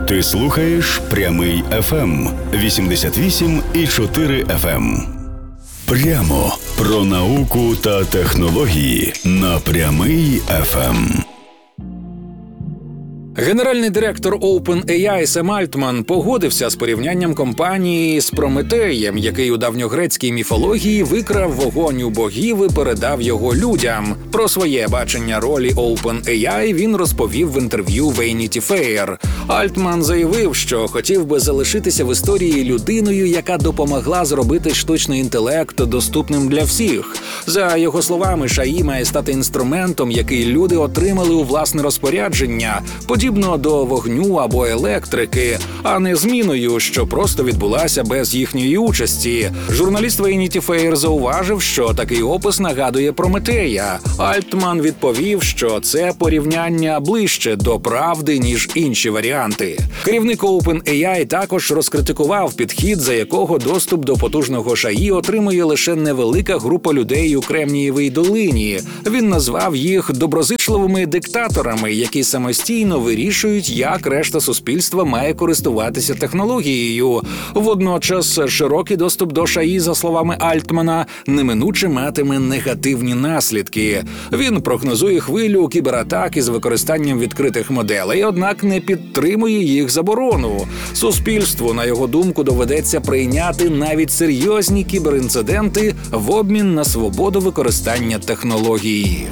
Ти слухаєш Прямий ФМ 88,4 FM. Прямо про науку та технології на Прямий ФМ. Генеральний директор OpenAI Сем Альтман погодився з порівнянням компанії з Прометеєм, який у давньогрецькій міфології викрав вогонь у богів і передав його людям. Про своє бачення ролі OpenAI він розповів в інтерв'ю Vanity Fair. Альтман заявив, що хотів би залишитися в історії людиною, яка допомогла зробити штучний інтелект доступним для всіх. За його словами, ШАІ має стати інструментом, який люди отримали у власне розпорядження, подібно до вогню або електрики, а не зміною, що просто відбулася без їхньої участі. Журналіст Vanity Fair зауважив, що такий опис нагадує Прометея. Альтман відповів, що це порівняння ближче до правди, ніж інші варіанти. Керівник OpenAI також розкритикував підхід, за якого доступ до потужного ШАІ отримує лише невелика група людей у Кремнієвій долині. Він назвав їх доброзичливими диктаторами, які самостійно вирішують, як решта суспільства має користуватися технологією. Водночас, широкий доступ до ШАІ, за словами Альтмана, неминуче матиме негативні наслідки. Він прогнозує хвилю кібератак із використанням відкритих моделей, однак не підтримує їх заборону. Суспільству, на його думку, доведеться прийняти навіть серйозні кіберінциденти в обмін на свободу використання технології.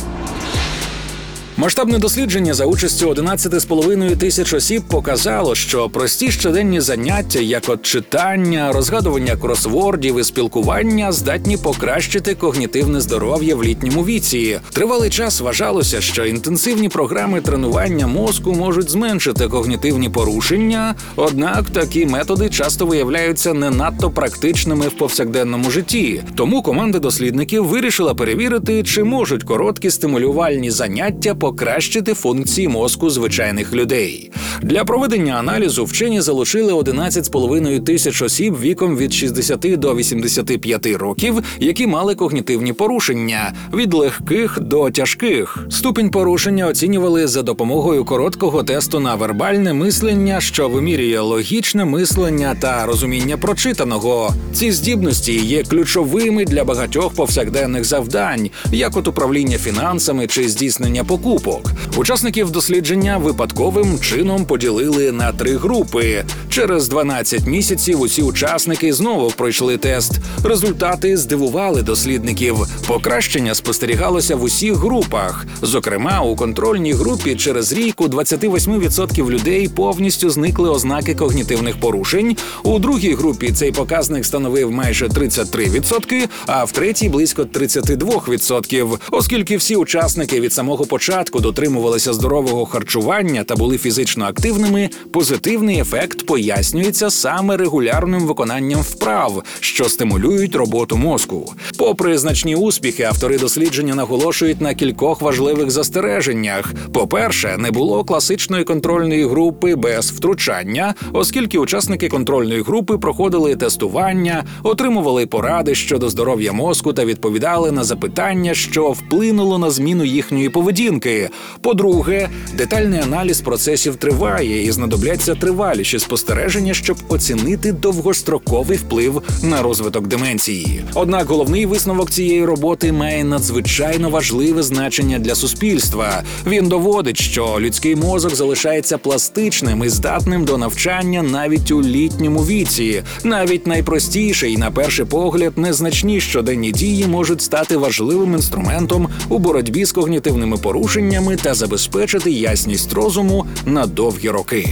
Масштабне дослідження за участю 11,5 тисяч осіб показало, що прості щоденні заняття, як от читання, розгадування кросвордів і спілкування, здатні покращити когнітивне здоров'я в літньому віці. Тривалий час вважалося, що інтенсивні програми тренування мозку можуть зменшити когнітивні порушення, однак такі методи часто виявляються не надто практичними в повсякденному житті. Тому команда дослідників вирішила перевірити, чи можуть короткі стимулювальні заняття покращити функції мозку звичайних людей. Для проведення аналізу вчені залучили 11,5 тисяч осіб віком від 60 до 85 років, які мали когнітивні порушення – від легких до тяжких. Ступінь порушення оцінювали за допомогою короткого тесту на вербальне мислення, що вимірює логічне мислення та розуміння прочитаного. Ці здібності є ключовими для багатьох повсякденних завдань, як от управління фінансами чи здійснення покупок. Учасників дослідження випадковим чином поділили на 3 групи. Через 12 місяців усі учасники знову пройшли тест. Результати здивували дослідників. Покращення спостерігалося в усіх групах. Зокрема, у контрольній групі через рік у 28% людей повністю зникли ознаки когнітивних порушень. У другій групі цей показник становив майже 33%, а в третій – близько 32%. Оскільки всі учасники від самого початку дотримувалися здорового харчування та були фізично активними, позитивний ефект пояснюється саме регулярним виконанням вправ, що стимулюють роботу мозку. Попри значні успіхи, автори дослідження наголошують на кількох важливих застереженнях. По-перше, не було класичної контрольної групи без втручання, оскільки учасники контрольної групи проходили тестування, отримували поради щодо здоров'я мозку та відповідали на запитання, що вплинуло на зміну їхньої поведінки. По-друге, детальний аналіз процесів триває і знадобляться триваліші спостереження, щоб оцінити довгостроковий вплив на розвиток деменції. Однак головний висновок цієї роботи має надзвичайно важливе значення для суспільства. Він доводить, що людський мозок залишається пластичним і здатним до навчання навіть у літньому віці. Навіть найпростіші і, на перший погляд, незначні щоденні дії можуть стати важливим інструментом у боротьбі з когнітивними порушеннями та забезпечити ясність розуму на довгі роки.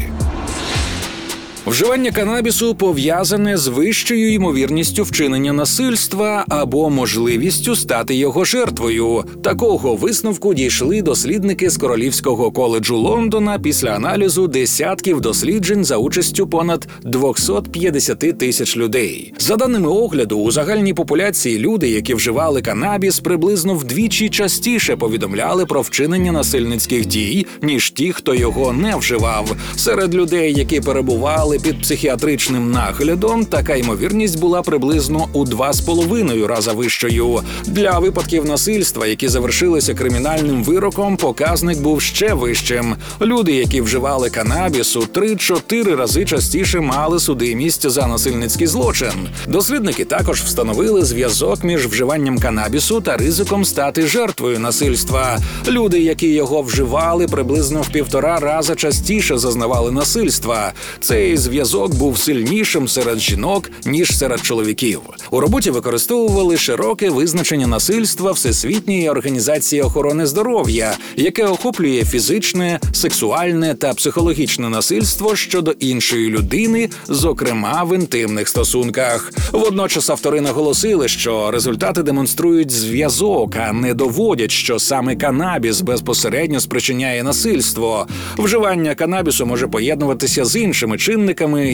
Вживання канабісу пов'язане з вищою ймовірністю вчинення насильства або можливістю стати його жертвою. Такого висновку дійшли дослідники з Королівського коледжу Лондона після аналізу десятків досліджень за участю понад 250 тисяч людей. За даними огляду, у загальній популяції люди, які вживали канабіс, приблизно вдвічі частіше повідомляли про вчинення насильницьких дій, ніж ті, хто його не вживав. Серед людей, які перебували перебували під психіатричним наглядом, така ймовірність була приблизно у 2,5 рази вищою. Для випадків насильства, які завершилися кримінальним вироком, показник був ще вищим. Люди, які вживали канабісу, 3-4 рази частіше мали судимість за насильницький злочин. Дослідники також встановили зв'язок між вживанням канабісу та ризиком стати жертвою насильства. Люди, які його вживали, приблизно в 1,5 рази частіше зазнавали насильства. Цей зв'язок був сильнішим серед жінок, ніж серед чоловіків. У роботі використовували широке визначення насильства Всесвітньої організації охорони здоров'я, яке охоплює фізичне, сексуальне та психологічне насильство щодо іншої людини, зокрема в інтимних стосунках. Водночас автори наголосили, що результати демонструють зв'язок, а не доводять, що саме канабіс безпосередньо спричиняє насильство. Вживання канабісу може поєднуватися з іншими чинниками,